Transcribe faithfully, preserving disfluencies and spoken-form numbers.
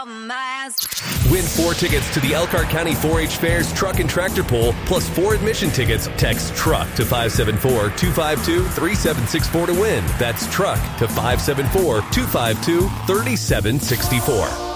Win four tickets to the Elkhart County four H Fair's Truck and Tractor Pull, plus four admission tickets. Text TRUCK to five seven four, two five two, three seven six four to win. That's TRUCK to five seven four, two five two, three seven six four.